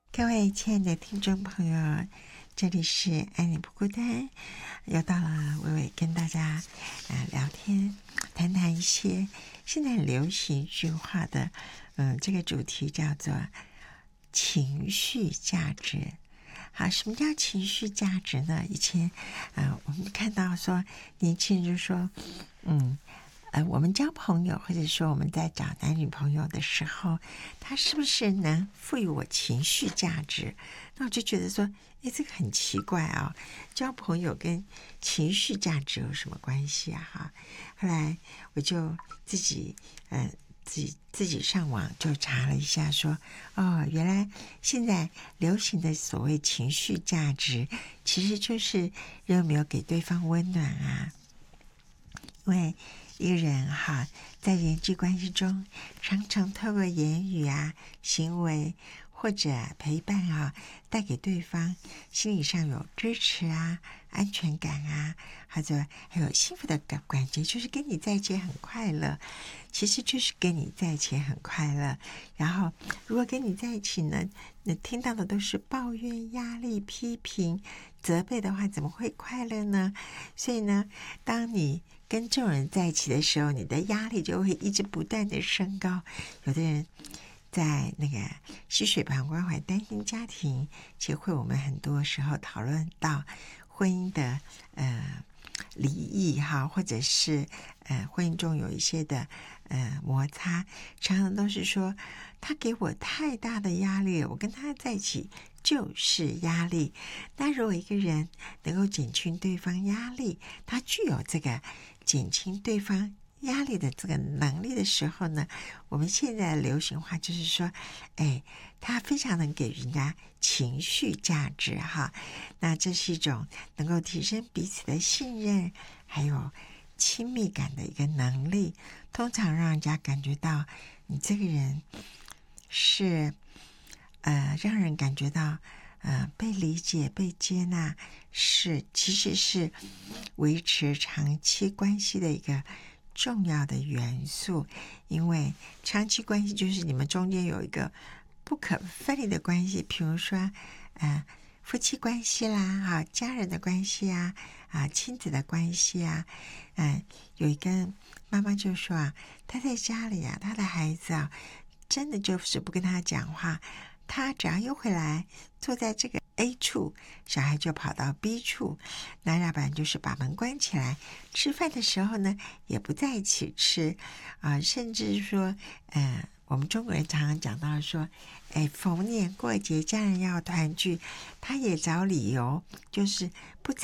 各位亲爱的听众朋友，这里是爱你不孤单，又到了微微跟大家聊天，谈谈一些现在很流行一句话的，这个主题叫做情绪价值。好，什么叫情绪价值呢？以前我们看到说年轻人就说，我们交朋友，或者说我们在找男女朋友的时候，他是不是能赋予我情绪价值？那我就觉得说，这个很奇怪啊，交朋友跟情绪价值有什么关系啊？哈，后来我就自己上网就查了一下说，原来现在流行的所谓情绪价值，其实就是人有没有给对方温暖啊？因为一个人在人际关系中，常常透过言语行为或者陪伴带给对方心理上有支持安全感或者还有幸福的感觉，就是跟你在一起很快乐。其实就是跟你在一起很快乐，然后如果跟你在一起呢，你听到的都是抱怨、压力、批评、责备的话，怎么会快乐呢？所以呢，当你跟这种人在一起的时候，你的压力就会一直不断的升高。有的人在那个溪水旁关怀单亲家庭协会，我们很多时候讨论到婚姻的离异或者是婚姻中有一些的摩擦，常常都是说他给我太大的压力了，我跟他在一起就是压力。那如果一个人能够减轻对方压力，他具有这个减轻对方压力的这个能力的时候呢，我们现在的流行话就是说，他非常能给人家情绪价值那这是一种能够提升彼此的信任还有亲密感的一个能力，通常让人家感觉到你这个人是让人感觉到被理解被接纳，其实是维持长期关系的一个重要的元素。因为长期关系就是你们中间有一个不可分离的关系，比如说夫妻关系啦家人的关系亲子的关系有一个妈妈就说她在家里她的孩子真的就是不跟他讲话，他只要一回来坐在这个 A 处，小孩就跑到 B 处，那要不然就是把门关起来，吃饭的时候呢也不在一起吃甚至说我们中国人常常讲到说逢年过节家人要团聚，他也找理由就是不